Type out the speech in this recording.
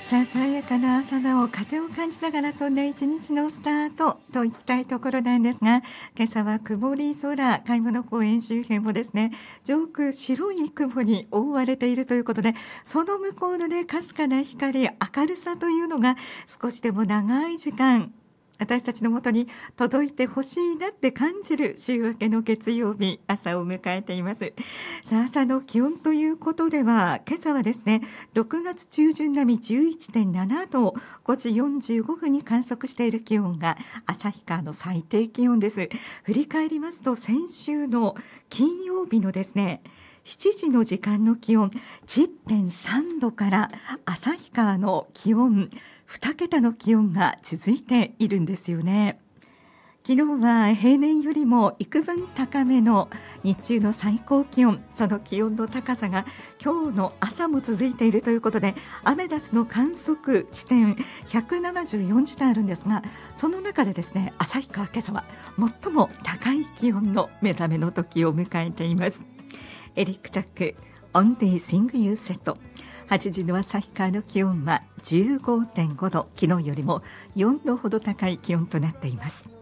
ささやかな朝の風を感じながら、そんな一日のスタートといきたいところなんですが、今朝は曇り空、買い物公園周辺もですね、上空白い雲に覆われているということで、その向こうのね、かすかな光、明るさというのが少しでも長い時間私たちのもとに届いてほしいなって感じる週明けの月曜日、朝を迎えています。さあ、朝の気温ということでは、今朝はですね、6月中旬並み 11.7 度、5時45分に観測している気温が旭川の最低気温です。振り返りますと、先週の金曜日のですね、7時の時間の気温 10.3 度から旭川の気温2桁の気温が続いているんですよね。昨日は平年よりも幾分高めの日中の最高気温、その気温の高さが今日の朝も続いているということで、アメダスの観測地点174地点あるんですが、その中でですね、旭川今朝は最も高い気温の目覚めの時を迎えています。エリック・タック Only Thing You Said。 8時の旭川の気温は 15.5 度、昨日よりも4度ほど高い気温となっています。